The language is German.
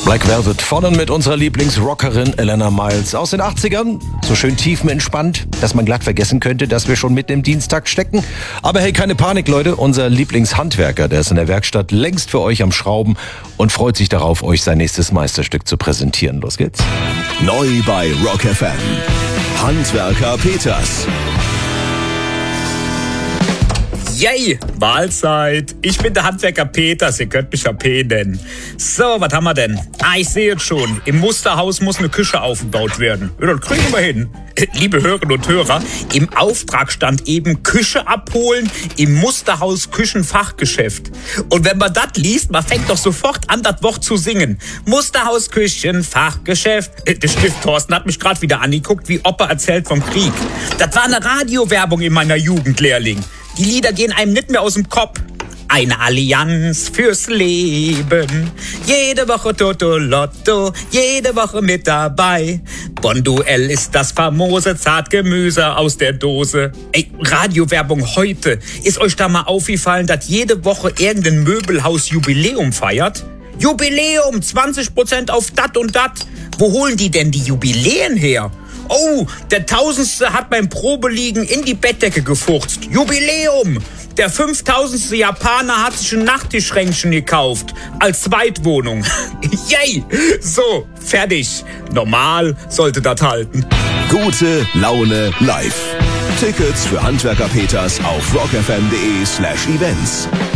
Black Velvet von mit unserer Lieblingsrockerin Elena Miles aus den 80ern. So schön tiefenentspannt, dass man glatt vergessen könnte, dass wir schon mitten im Dienstag stecken. Aber hey, keine Panik, Leute. Unser Lieblingshandwerker, der ist in der Werkstatt längst für euch am Schrauben und freut sich darauf, euch sein nächstes Meisterstück zu präsentieren. Los geht's. Neu bei Rock FM. Handwerker Peters. Yay, Mahlzeit. Ich bin der Handwerker Peters, ihr könnt mich ja P nennen. So, was haben wir denn? Ich sehe es schon. Im Musterhaus muss eine Küche aufgebaut werden. Ja, das kriegen wir hin. Liebe Hörerinnen und Hörer, im Auftrag stand eben Küche abholen im Musterhaus Küchenfachgeschäft. Und wenn man das liest, man fängt doch sofort an, das Wort zu singen. Musterhaus Küchenfachgeschäft. Der Stift Thorsten hat mich gerade wieder angeguckt, wie Opa erzählt vom Krieg. Das war eine Radiowerbung in meiner Jugend, Lehrling. Die Lieder gehen einem nicht mehr aus dem Kopf. Eine Allianz fürs Leben. Jede Woche Toto Lotto, jede Woche mit dabei. Bonduell ist das famose Zartgemüse aus der Dose. Ey, Radiowerbung heute. Ist euch da mal aufgefallen, dass jede Woche irgendein Möbelhaus Jubiläum feiert? Jubiläum, 20% auf dat und dat. Wo holen die denn die Jubiläen her? Oh, der 1000. hat beim Probeliegen in die Bettdecke gefurzt. Jubiläum! Der 5000. Japaner hat sich ein Nachttischschränkchen gekauft. Als Zweitwohnung. Yay! So, fertig. Normal sollte das halten. Gute Laune live. Tickets für Handwerker Peters auf rockfm.de/events.